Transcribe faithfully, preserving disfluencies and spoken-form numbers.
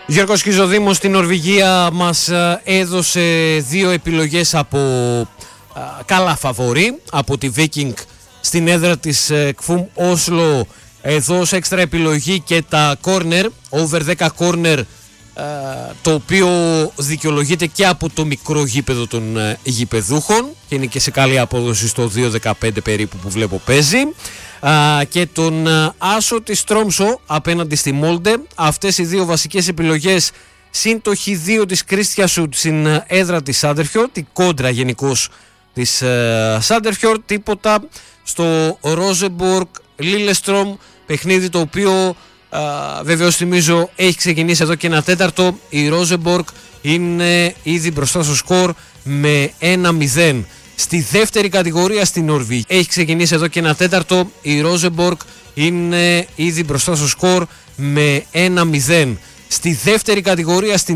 Γιώργος Κυζοδήμος στην Νορβηγία μας έδωσε δύο επιλογές από α, καλά φαβορί, από τη Viking στην έδρα της Κφούμ Όσλο, εδώ ως έξτρα επιλογή και τα corner, over δέκα corner, α, το οποίο δικαιολογείται και από το μικρό γήπεδο των α, γηπεδούχων και είναι και σε καλή απόδοση στο δύο δεκαπέντε περίπου που βλέπω παίζει. Uh, και τον uh, άσο της Τρόμσο απέναντι στη Μόλντε. Αυτές οι δύο βασικές επιλογές συν το χ δύο της Κρίστιασουντ στην uh, έδρα της Σάντερφιορντ, την κόντρα γενικώς της Σάντερφιορντ, uh, τίποτα στο Ρόζεμπορκ Λίλεστρομ, παιχνίδι το οποίο uh, βεβαίως θυμίζω έχει ξεκινήσει εδώ και ένα τέταρτο. Η Ρόζεμπορκ είναι ήδη μπροστά στο σκορ με ένα μηδέν. Στη δεύτερη κατηγορία στην Νορβηγία έχει ξεκινήσει εδώ και ένα τέταρτο. Η Ρόζεμπορκ είναι ήδη μπροστά στο σκορ με ένα μηδέν. Στη δεύτερη κατηγορία στην